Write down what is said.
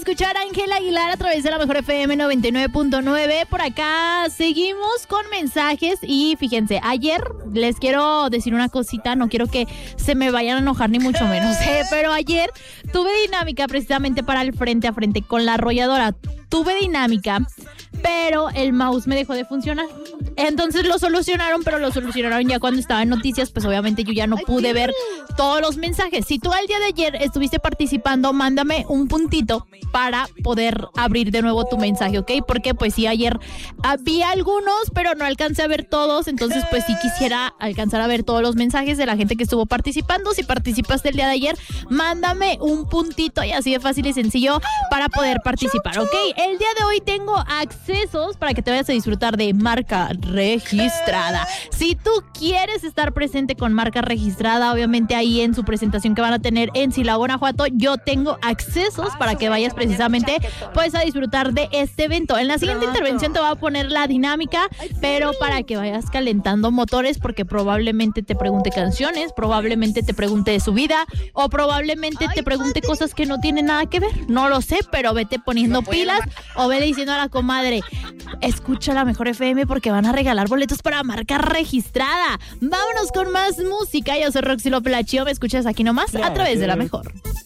escuchar a Ángela Aguilar a través de la Mejor FM 99.9. Por acá seguimos con mensajes y fíjense, ayer les quiero decir una cosita, no quiero que se me vayan a enojar ni mucho menos, pero ayer tuve dinámica precisamente para el frente a frente con la arrolladora. Tuve dinámica, pero el mouse me dejó de funcionar. Entonces lo solucionaron, pero lo solucionaron ya cuando estaba en noticias, pues obviamente yo ya no pude ver todos los mensajes. Si tú al día de ayer estuviste participando, mándame un puntito para poder abrir de nuevo tu mensaje, ¿ok? Porque pues sí, ayer había algunos, pero no alcancé a ver todos, entonces pues sí quisiera alcanzar a ver todos los mensajes de la gente que estuvo participando. Si participaste el día de ayer, mándame un puntito y así de fácil y sencillo para poder participar, ¿ok? El día de hoy tengo accesos para que te vayas a disfrutar de Marca Registrada. Si tú quieres estar presente con Marca Registrada, obviamente ahí en su presentación que van a tener en Silao, Guanajuato, yo tengo accesos para que vayas precisamente pues a disfrutar de este evento. En la siguiente intervención te voy a poner la dinámica, pero para que vayas calentando motores, porque probablemente te pregunte canciones, probablemente te pregunte de su vida o probablemente te pregunte cosas que no tienen nada que ver. No lo sé, pero vete poniendo pilas o vete diciendo a la comadre, escucha la Mejor FM porque van a regalar boletos para Marca Registrada. Vámonos con más música. Yo soy Roxy López La Chío, me escuchas aquí nomás a través de la Mejor.